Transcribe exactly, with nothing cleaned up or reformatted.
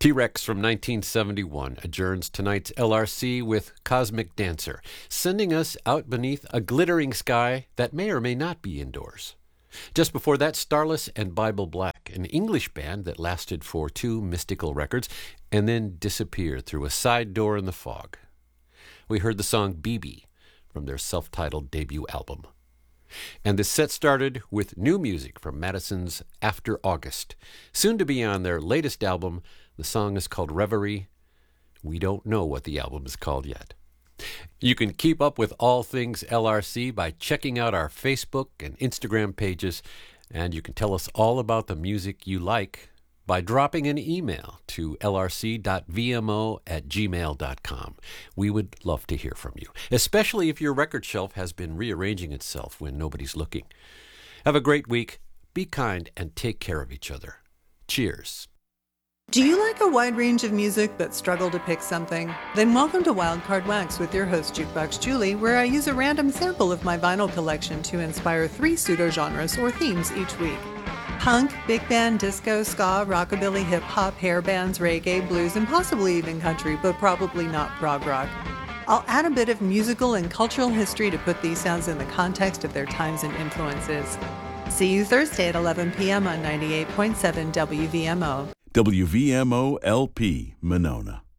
T-Rex from nineteen seventy-one adjourns tonight's L R C with Cosmic Dancer, sending us out beneath a glittering sky that may or may not be indoors. Just before that, Starless and Bible Black, an English band that lasted for two mystical records and then disappeared through a side door in the fog. We heard the song B B from their self-titled debut album. And the set started with new music from Madison's After August. Soon to be on their latest album, the song is called Reverie. We don't know what the album is called yet. You can keep up with all things L R C by checking out our Facebook and Instagram pages, and you can tell us all about the music you like by dropping an email to l r c dot v m o at gmail dot com. We would love to hear from you, especially if your record shelf has been rearranging itself when nobody's looking. Have a great week, be kind, and take care of each other. Cheers. Do you like a wide range of music but struggle to pick something? Then welcome to Wildcard Wax with your host Jukebox Julie, where I use a random sample of my vinyl collection to inspire three pseudo-genres or themes each week. Punk, big band, disco, ska, rockabilly, hip-hop, hair bands, reggae, blues, and possibly even country, but probably not prog rock. I'll add a bit of musical and cultural history to put these sounds in the context of their times and influences. See you Thursday at eleven p.m. on ninety-eight point seven W V M O. W V M O L P, Monona.